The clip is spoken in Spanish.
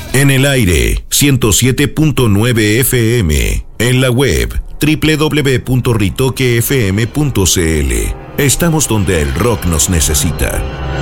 En el aire, 107.9 FM. En la web, www.ritoquefm.cl. Estamos donde el rock nos necesita.